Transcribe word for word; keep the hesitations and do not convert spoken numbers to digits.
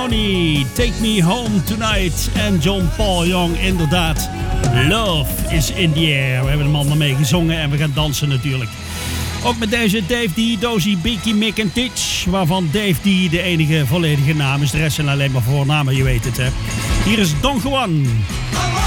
Leone, Take Me Home Tonight. En John Paul Young, inderdaad. Love is in the air. We hebben de man ermee gezongen en we gaan dansen natuurlijk. Ook met deze Dave D, Dozy, Beaky, Mick en Titch. Waarvan Dave D de enige volledige naam is. De rest zijn alleen maar voornamen, je weet het hè. Hier is Don Juan.